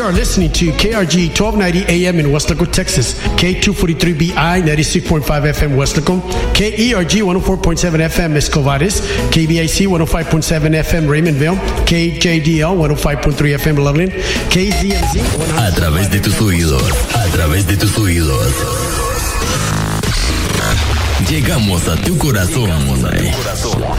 are listening to KRG 1290 AM in Weslaco, Texas, K243BI 96.5 FM Weslaco, KERG 104.7 FM Escovares, KBIC 105.7 FM Raymondville, KJDL 105.3 FM Loveland, KZMZ 100. A través de tus oídos, llegamos a tu corazón.